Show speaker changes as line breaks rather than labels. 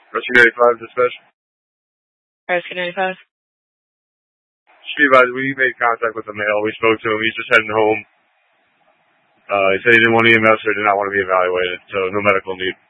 Rescue 95, dispatch.
Rescue 95.
Should be advised, we made contact with the male. We spoke to him. He's just heading home. He said he didn't want EMS or did not want to be evaluated, so no medical need.